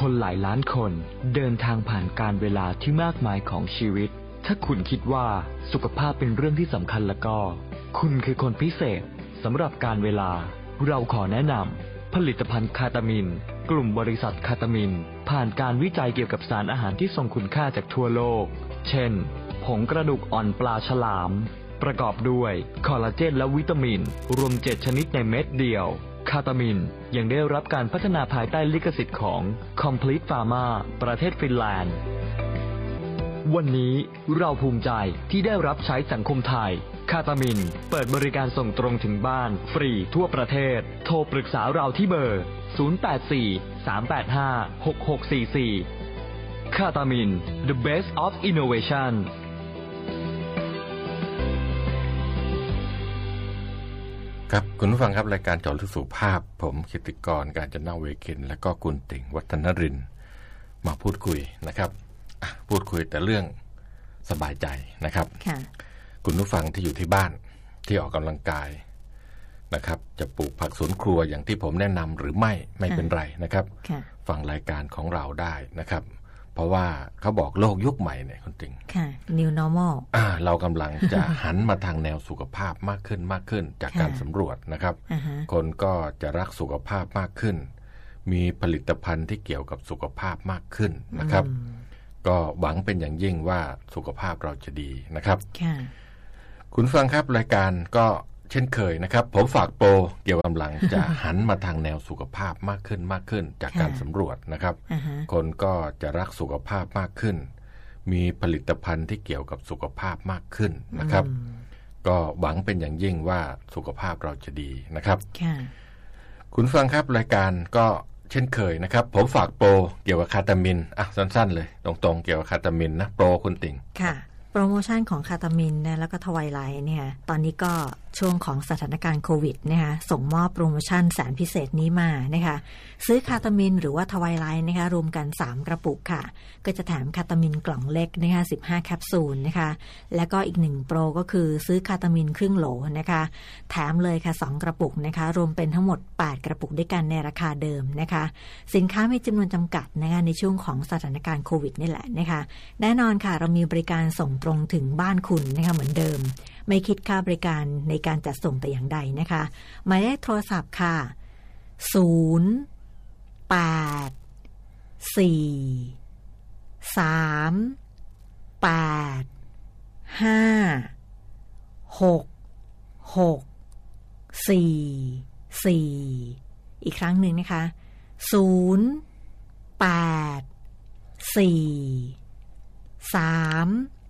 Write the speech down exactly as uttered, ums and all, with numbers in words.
คนหลายล้านคนเดินทางผ่านการเวลาที่มากมายของชีวิตถ้าคุณคิดว่าสุขภาพเป็นเรื่องที่สำคัญแล้วก็คุณคือคนพิเศษสำหรับการเวลาเราขอแนะนำผลิตภัณฑ์คาตามินกลุ่มบริษัทคาตามินผ่านการวิจัยเกี่ยวกับสารอาหารที่ทรงคุณค่าจากทั่วโลกเช่นผงกระดูกอ่อนปลาฉลามประกอบด้วยคอลลาเจนและวิตามินรวมเจ็ดชนิดในเม็ดเดียวคาตามินยังได้รับการพัฒนาภายใต้ลิขสิทธิ์ของ Complete Pharma ประเทศฟินแลนด์วันนี้เราภูมิใจที่ได้รับใช้สังคมไทยคาตามินเปิดบริการส่งตรงถึงบ้านฟรีทั่วประเทศโทรปรึกษาเราที่เบอร์ศูนย์ แปด สี่ สาม แปด ห้า หก หก สี่ สี่คาตามิน The Best of Innovation ครับคุณผู้ฟังครับรายการเจาะลึกสุขภาพผมกิตติกร กาญจนาเวคินและก็คุณติ่งวัฒนรินทร์มาพูดคุยนะครับพูดคุยแต่เรื่องสบายใจนะครับคุณผู้ฟังที่อยู่ที่บ้านที่ออกกำลังกายนะครับจะปลูกผักสวนครัวอย่างที่ผมแนะนำหรือไม่ไม่เป็นไรนะครับฟังรายการของเราได้นะครับเพราะว่าเขาบอกโลกยุคใหม่เนี่ยคุณติ่งค่ะ New Normal อ่าเรากำลังจะหันมาทางแนวสุขภาพมากขึ้นมากขึ้นจากการสำรวจนะครับ uh-huh. คนก็จะรักสุขภาพมากขึ้นมีผลิตภัณฑ์ที่เกี่ยวกับสุขภาพมากขึ้นนะครับ uh-huh. ก็หวังเป็นอย่างยิ่งว่าสุขภาพเราจะดีนะครับ uh-huh. คุณฟังครับรายการก็เช่นเคยนะครับผมฝากโปรเกี่ยวกับกำลังจะหันมาทางแนวสุขภาพมากขึ้นมากขึ้นจากการสำรวจนะครับ uh-huh. คนก็จะรักสุขภาพมากขึ้นมีผลิตภัณฑ์ที่เกี่ยวกับสุขภาพมากขึ้นนะครับ uh-huh. ก็หวังเป็นอย่างยิ่งว่าสุขภาพเราจะดีนะครับ uh-huh. คุณฟังครับรายการก็เช่นเคยนะครับผมฝากโปรเกี่ยวกับคาตามินอ่ะสั้นๆเลยตรงๆเกี่ยวกับคาตามินนะโปรคุณติ่งค่ะโปรโมชั่นของคาตามินนะแล้วก็ทวายไลท์เนี่ยตอนนี้ก็ช่วงของสถานการณ์โควิดนะคะส่งมอบโปรโมชั่นแสนพิเศษนี้มานะคะซื้อคาตามินหรือว่าทวายไลท์นะคะรวมกันสามกระปุกค่ะก็จะแถมคาตามินกล่องเล็กนะคะสิบห้าแคปซูลนะคะแล้วก็อีกหนึ่งโปรก็คือซื้อคาตามินครึ่งโหลนะคะแถมเลยค่ะสองกระปุกนะคะรวมเป็นทั้งหมดแปดกระปุกด้วยกันในราคาเดิมนะคะสินค้ามีจำนวนจำกัดนะคะในช่วงของสถานการณ์โควิดนี่แหละนะคะแน่นอนค่ะเรามีบริการส่งตรงถึงบ้านคุณนะคะเหมือนเดิมไม่คิดค่าบริการในการจัดส่งแต่อย่างใดนะคะหมายเลขโทรศัพท์ค่ะศูนย์ แปด สี่ สาม แปด ห้า หก หก สี่ สี่ อีกครั้งหนึ่งนะคะศูนย์ แปด สี่ สาม